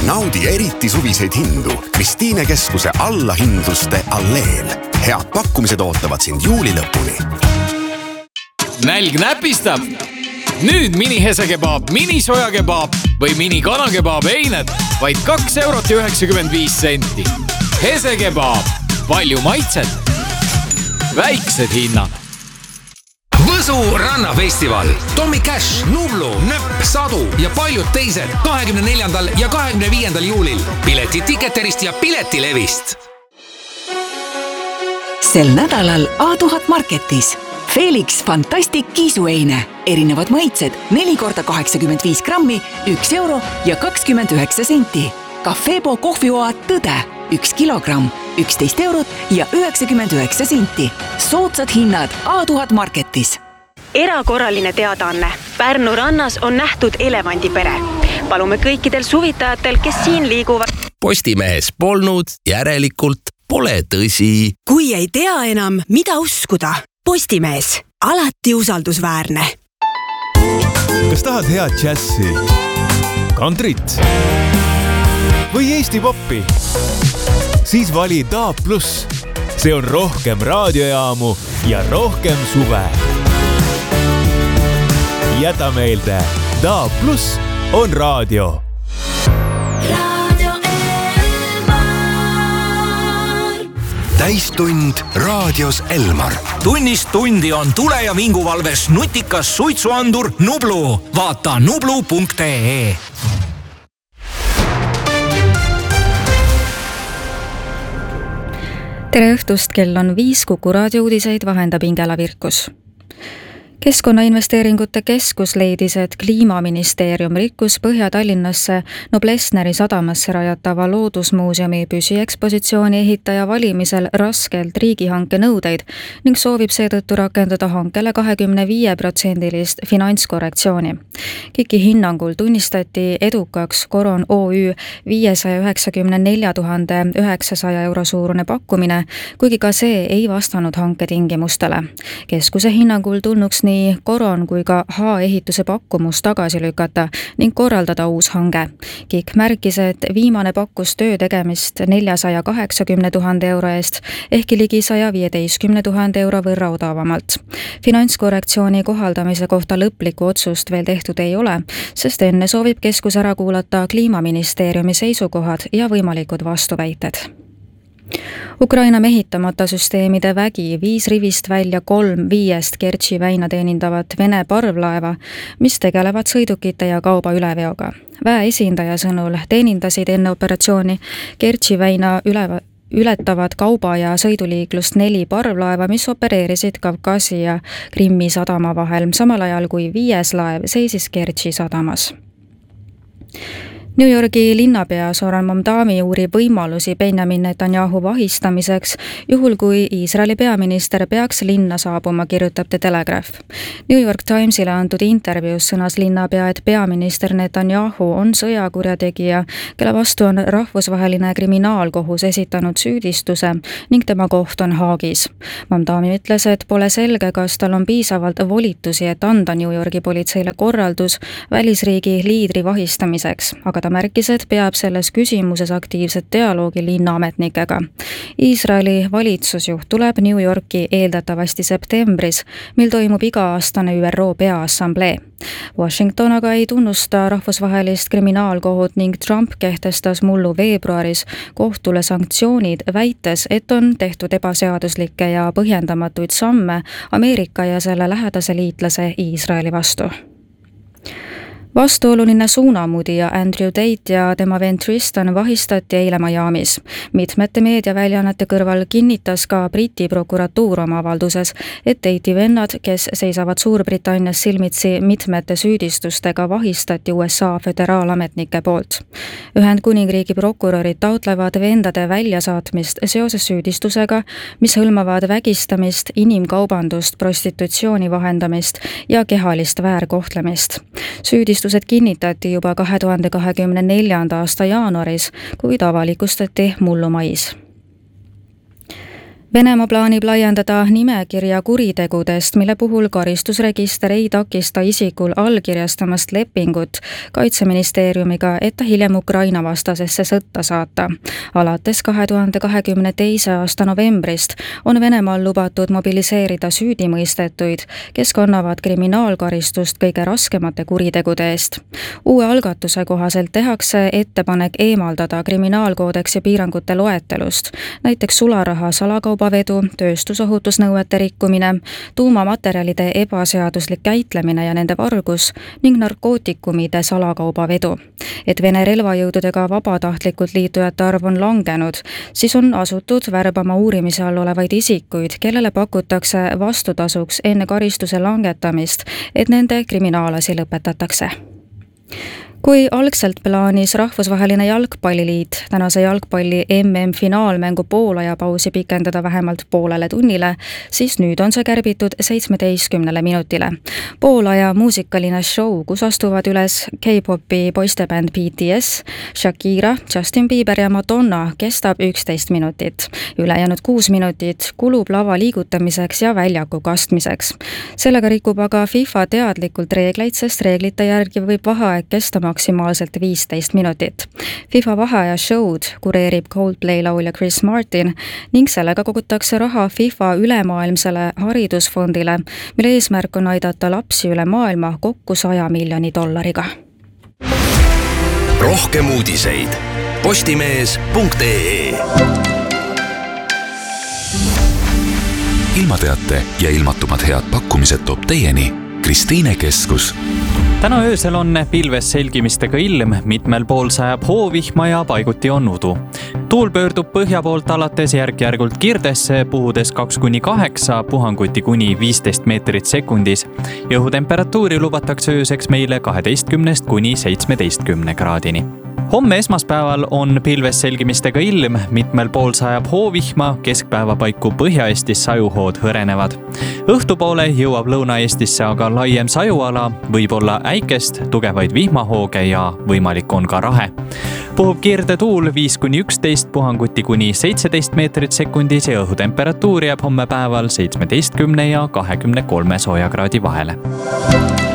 Naudi eriti suviseid hindu Kristiine keskuse allahindluste alleel. Head pakkumised ootavad sind juuli lõpuni. Nälg näpistab. Nüüd mini-hesekebaab, mini-sojakebaab või mini-kanakebaab eined vaid 2,95 €. Hesekebaab. Palju maitset. Väiksed hinnad. Võsu rannafestival. Tommy Cash, Nublu, Nöpp, Sadu ja paljud teised 24. ja 25. juulil. Piletid Ticketerist ja Piletilevist. Sel nädalal A1000 Marketis. Felix Fantastic kiisueine. Erinevad maitsed 4x85 grammi, 1 € ja 29 senti. Cafebo kohvioad Tõde, 1 kilogramm, 11 € ja 99 senti. Soodsad hinnad A1000 Marketis. Erakorraline teadaanne. Pärnu rannas on nähtud elevandipere. Palume kõikidel suvitajatel, kes siin liiguvad. Postimehes polnud, järelikult pole tõsi. Kui ei tea enam, mida uskuda. Postimees. Alati usaldusväärne. Kas tahad head džässi, kantrit või Eesti poppi? Siis vali DAB+. See on rohkem raadiojaamu ja rohkem suve. Jäta meelde, DAB+ on raadio. Täistund raadios Elmar. Tunnist tundi on tule- ja vinguvalves nutikas suitsuandur Nublu. Vaata nublu.ee. Tere õhtust, kell on 5, Kuku raadio uudiseid vahendab Ingela Virkus. Keskkonnainvesteeringute keskus leidis, et Kliimaministeerium rikkus Põhja-Tallinnasse Noblessneri sadamasse rajatava loodusmuuseumi püsiekspositsiooni ehitaja valimisel raskelt riigihanke nõudeid ning soovib seetõttu rakendada hankele 25% finantskorrektsiooni. KIK-i hinnangul tunnistati edukaks Coron OÜ 594 900 € suurune pakkumine, kuigi ka see ei vastanud hanketingimustele. Keskuse hinnangul tulnuks nii Coron kui ka H-ehituse pakkumus tagasi lükata ning korraldada uus hange. KIK märkis, et viimane pakkus töö tegemist 480 000 € eest ehkki ligi 115 000 € võrra odavamalt. Finantskorrektsiooni kohaldamise kohta lõplikku otsust veel tehtud ei ole, sest enne soovib keskus ära kuulata Kliimaministeeriumi seisukohad ja võimalikud vastuväited. Ukraina mehitamata süsteemide vägi viis rivist välja 3 5 Kertši väina teenindavat Vene parvlaeva, mis tegelevad sõidukite ja kauba üleveoga. Väe esindaja sõnul teenindasid enne operatsiooni Kertši väina ületavad kauba- ja sõiduliiklust 4 parvlaeva, mis opereerisid Kavkasi ja Krimmi sadama vahel, samal ajal kui 5. laev seisis Kertši sadamas. New Yorgi linnapea Zoran Mamdani uurib võimalusi Benjamin Netanyahu vahistamiseks, juhul kui Iisraeli peaminister peaks linna saabuma, kirjutab The Telegraph. New York Timesile antud intervjuus sõnas linnapea, et peaminister Netanyahu on sõjakurjategija, kelle vastu on rahvusvaheline kriminaalkohus esitanud süüdistuse ning tema koht on Haagis. Mamdani ütles, et pole selge, kas tal on piisavalt volitusi, et anda New Yorgi politseile korraldus välisriigi liidri vahistamiseks, aga ta märkis, et peab selles küsimuses aktiivset dialoogi linnaametnikega. Iisraeli valitsusjuht tuleb New Yorki eeldatavasti septembris, mil toimub iga-aastane ÜRO Peaassamblee. Washington aga ei tunnusta rahvusvahelist kriminaalkohut ning Trump kehtestas mullu veebruaris kohtule sanktsioonid, väites, et on tehtud ebaseaduslikke ja põhjendamatuid samme Ameerika ja selle lähedase liitlase Iisraeli vastu. Vastuoluline suunamudija Andrew Tate ja tema vend Tristan vahistati eile Miamis. Mitmete meediaväljaannete kõrval kinnitas ka Briti prokuratuur oma avalduses, et Tate'i vennad, kes seisavad Suurbritannias silmitsi mitmete süüdistustega, vahistati USA föderaalametnike poolt. Ühendkuningriigi prokurörid taotlevad vendade väljasaatmist seoses süüdistusega, mis hõlmavad vägistamist, inimkaubandust, prostitutsiooni vahendamist ja kehalist väärkohtlemist. Süüdistused kinnitati juba 2024. aasta jaanuaris, kuid avalikustati mullu mais. Venemaa plaanib laiendada nimekirja kuritegudest, mille puhul karistusregister ei takista isikul allkirjastamast lepingut Kaitseministeeriumiga, et ta hiljem Ukraina vastasesse sõtta saata. Alates 2022. aasta novembrist on Venemaal lubatud mobiliseerida süüdimõistetuid, kes kannavad kriminaalkaristust kõige raskemate kuritegude eest. Uue algatuse kohaselt tehakse ettepanek eemaldada kriminaalkoodeksi piirangute loetelust, näiteks sularaha salakaubavedu, tööstusohutusnõuete rikkumine, tuumamaterjalide ebaseaduslik käitlemine ja nende vargus ning narkootikumide salakaubavedu. Et Vene relvajõududega vabatahtlikult liitujate arv on langenud, siis on asutud värbama uurimise all olevaid isikuid, kellele pakutakse vastutasuks enne karistuse langetamist, et nende kriminaalasi lõpetatakse. Kui algselt plaanis Rahvusvaheline jalgpalliliit tänase jalgpalli MM-finaalmängu poolajapausi pikendada vähemalt poolele tunnile, siis nüüd on see kärbitud 17 minutile. Poolaja muusikaline show, kus astuvad üles K-popi poistebänd BTS, Shakira, Justin Bieber ja Madonna, kestab 11 minutit. Ülejäänud 6 minutit kulub lava liigutamiseks ja väljaku kastmiseks. Sellega rikub aga FIFA teadlikult reegleid, sest reeglite järgi võib vaheaeg kesta maksimaalselt 15 minutit. FIFA vaheaja show'd kureerib Coldplay laulja Chris Martin ning sellega kogutakse raha FIFA ülemaailmsele haridusfondile, mille eesmärk on aidata lapsi üle maailma kokku $100 miljoni. Rohkem uudiseid postimees.ee. Ilmateate ja ilmatumad head pakkumised toob teieni Kristiine Keskus. Täna öösel on pilves selgimistega ilm, mitmel pool sajab hoovihma ja paiguti on udu. Tuul pöördub põhja poolt alates järk-järgult kirdesse, puhudes 2-8, puhanguti kuni 15 meetrit sekundis. Õhutemperatuuri lubatakse ööseks meile 12 kuni 17 kraadini. Homme esmaspäeval on pilves selgimistega ilm, mitmel pool sajab hoovihma, keskpäeva paiku Põhja-Eestis sajuhood hõrenevad. Õhtupoole jõuab Lõuna-Eestisse aga laiem sajuala, võib olla äikest, tugevaid vihmahooge ja võimalik on ka rahe. Puhub kirde tuul 5-11, puhanguti kuni 17 meetrit sekundis ja õhutemperatuur jääb homme päeval 17 ja 23 soojakraadi vahele.